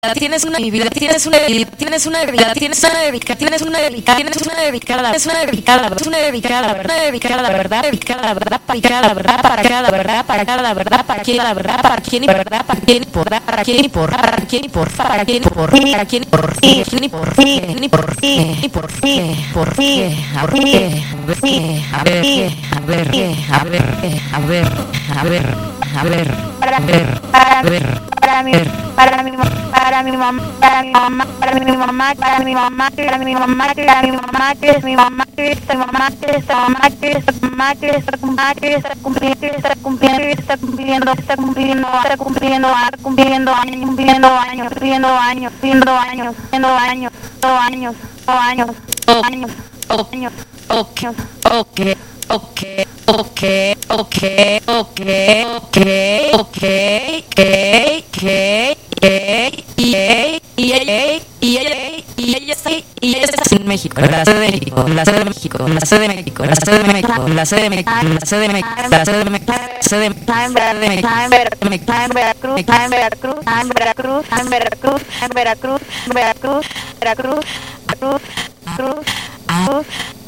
tienes una vida, tienes una vida, tienes una vida, tienes una dedica, tienes una dedica, tienes una dedicada, es una dedicada, es una dedicada, verdad, dedicada, verdad, dedicada, verdad, para cada verdad, para cada verdad, para cada verdad, para quién la verdad, para quién y verdad, para quién y por, para quién y por, para quién y por, para quién y por, para quién y por, ni por, ni por, ni por, por qué, a ver, a ver, a ver, a ver, a ver, a ver, a ver, a ver, para mi mamá, para mi mamá, para mi mamá, para mi mamá, para mi mamá, para mi mamá, para mi mamá, para mi mamá, que es mi mamá, que es mi mamá, que es mi mamá, que es mi mamá, que es mi mamá, que está cumpliendo, que está cumpliendo, que está cumpliendo, está cumpliendo, está cumpliendo, cumpliendo años, cumpliendo años, cumpliendo años, cumpliendo años, cumpliendo años, años, años, años, años, años, okay. Okay, okay, okay, okay, okay, okay, y ella está en México, la sede de México, la sede de México, la sede de México, la sede de México, la sede de México, la sede de México, la sede de México, la sede de México, en Veracruz, en Veracruz, en Veracruz, en Veracruz, en Veracruz, en Veracruz, Veracruz, Veracruz, Veracruz, Veracruz,